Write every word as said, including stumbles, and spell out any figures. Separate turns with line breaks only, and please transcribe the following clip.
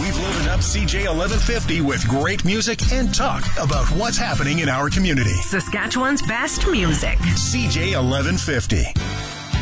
We've loaded up C J eleven fifty with great music and talk about what's happening in our community.
Saskatchewan's best music.
C J eleven fifty.